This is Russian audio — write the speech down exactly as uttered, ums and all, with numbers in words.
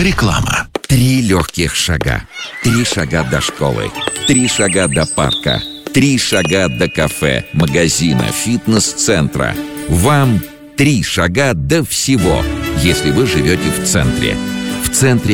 Реклама. Три легких шага. Три шага до школы. Три шага до парка. Три шага до кафе, магазина, фитнес-центра. Вам три шага до всего, если вы живете в центре. В центре